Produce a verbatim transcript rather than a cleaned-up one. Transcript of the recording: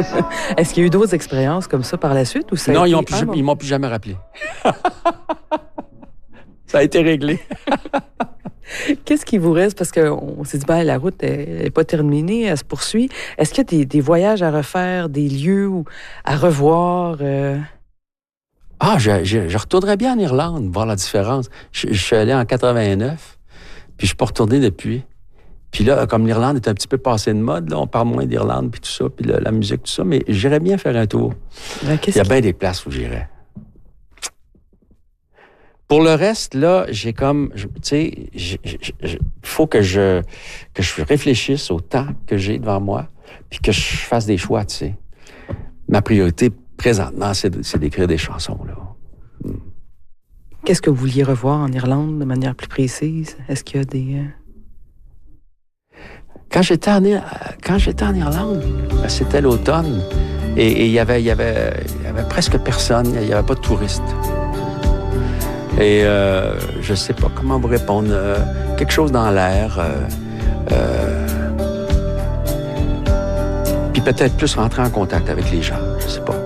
Est-ce qu'il y a eu d'autres expériences comme ça par la suite? Ou ça non, a ils été... m'ont ah, plus, m'ont plus jamais rappelé. Ça a été réglé. Qu'est-ce qui vous reste? Parce qu'on s'est dit, ben, la route n'est pas terminée, elle se poursuit. Est-ce qu'il y a des, des voyages à refaire, des lieux où, à revoir? Euh... Ah, je, je, je retournerais bien en Irlande, voir la différence. Je, je suis allé en quatre-vingt-neuf, puis je suis pas retourné depuis. Puis là, comme l'Irlande est un petit peu passée de mode, là, on parle moins d'Irlande, puis tout ça, puis la, la musique, tout ça, mais j'irais bien faire un tour. Ben, Il y a bien des places où j'irais. Pour le reste, là, j'ai comme, tu sais, il faut que je, que je réfléchisse au temps que j'ai devant moi, puis que je fasse des choix, tu sais. Ma priorité, présentement, c'est, c'est d'écrire des chansons, là. Hmm. Qu'est-ce que vous vouliez revoir en Irlande de manière plus précise? Est-ce qu'il y a des... Euh... Quand j'étais en, quand j'étais en Irlande, c'était l'automne, et il y avait, il y avait, il y avait presque personne, il n'y avait pas de touristes. Et euh, je sais pas comment vous répondre. Euh, quelque chose dans l'air. Euh, euh, puis peut-être plus rentrer en contact avec les gens. Je sais pas.